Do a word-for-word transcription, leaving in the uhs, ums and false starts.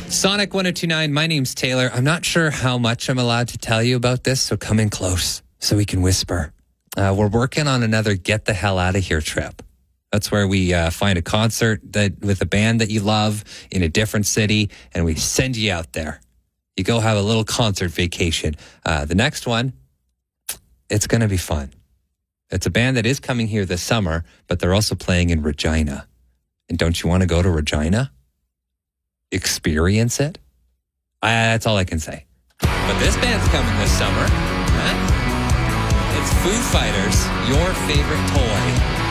Sonic one oh two point nine, my name's Taylor. I'm not sure how much I'm allowed to tell you about this, so come in close so we can whisper. Uh, we're working on another Get the Hell Out of Here trip. That's where we uh, find a concert that with a band that you love in a different city, and we send you out there. You go have a little concert vacation. Uh, the next one, it's going to be fun. It's a band that is coming here this summer, but they're also playing in Regina. And don't you want to go to Regina? Experience it? Uh, that's all I can say. But this band's coming this summer. Huh? It's Foo Fighters, Your Favorite Toy.